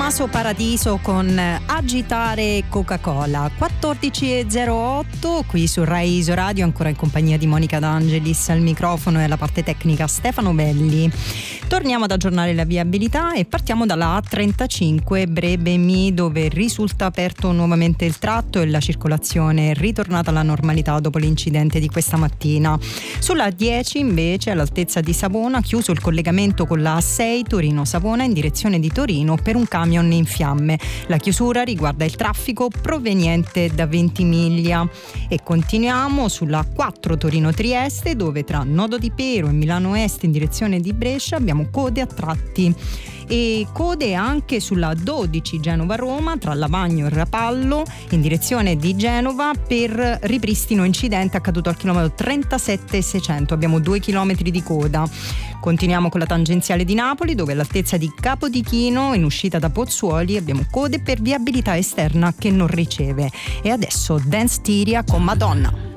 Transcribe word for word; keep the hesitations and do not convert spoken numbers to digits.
Tommaso Paradiso con Agitare Coca-Cola. quattordici e zero otto qui su Rai Iso Radio, ancora in compagnia di Monica D'Angelis al microfono e alla parte tecnica Stefano Belli. Torniamo ad aggiornare la viabilità e partiamo dalla A trentacinque Brebemi, dove risulta aperto nuovamente il tratto e la circolazione è ritornata alla normalità dopo l'incidente di questa mattina. Sulla A dieci invece, all'altezza di Savona, chiuso il collegamento con la A sei Torino-Savona in direzione di Torino per un camion in fiamme. La chiusura riguarda il traffico proveniente da Ventimiglia. E continuiamo sulla A quattro Torino-Trieste, dove tra Nodo di Pero e Milano Est in direzione di Brescia abbiamo code a tratti. E code anche sulla A dodici Genova-Roma tra Lavagno e Rapallo in direzione di Genova per ripristino incidente accaduto al chilometro trentasette seicento. Abbiamo due chilometri di coda. Continuiamo con la tangenziale di Napoli, dove all'altezza di Capodichino in uscita da Pozzuoli abbiamo code per viabilità esterna che non riceve. E adesso Dance Tyria con Madonna.